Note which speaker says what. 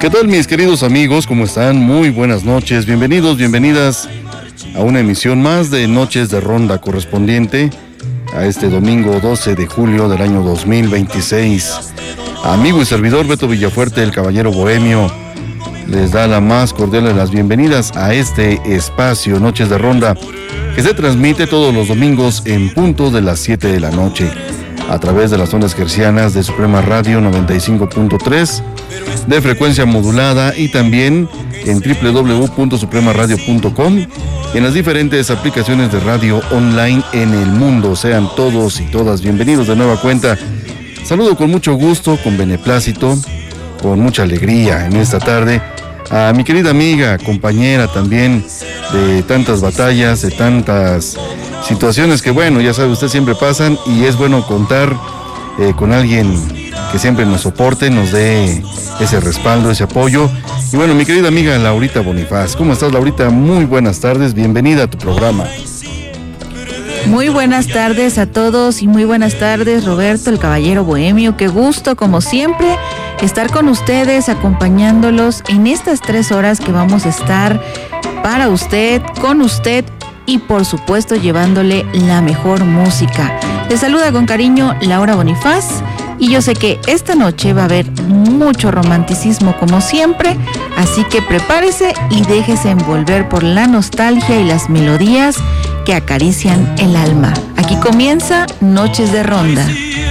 Speaker 1: ¿Qué tal, mis queridos amigos? ¿Cómo están? Muy buenas noches. Bienvenidos, bienvenidas a una emisión más de Noches de Ronda, correspondiente a este domingo 12 de julio del año 2026. Amigo y servidor Beto Villafuerte, el Caballero Bohemio, les da la más cordial de las bienvenidas a este espacio Noches de Ronda, que se transmite todos los domingos en punto de las 7 de la noche, a través de las ondas hercianas de Suprema Radio 95.3, de frecuencia modulada, y también en www.supremaradio.com y en las diferentes aplicaciones de radio online en el mundo. Sean todos y todas bienvenidos de nueva cuenta. Saludo con mucho gusto, con beneplácito, con mucha alegría en esta tarde a mi querida amiga, compañera también de tantas batallas, de tantas situaciones que, bueno, ya sabe usted, siempre pasan, y es bueno contar con alguien que siempre nos soporte, nos dé ese respaldo, ese apoyo. Y bueno, mi querida amiga Laurita Bonifaz, ¿cómo estás, Laurita? Muy buenas tardes, bienvenida a tu programa.
Speaker 2: Muy buenas tardes a todos y muy buenas tardes, Roberto, el Caballero Bohemio. Qué gusto, como siempre, estar con ustedes, acompañándolos en estas 3 horas que vamos a estar para usted, con usted y, por supuesto, llevándole la mejor música. Les saluda con cariño Laura Bonifaz, y yo sé que esta noche va a haber mucho romanticismo como siempre, así que prepárese y déjese envolver por la nostalgia y las melodías que acarician el alma. Aquí comienza Noches de Ronda.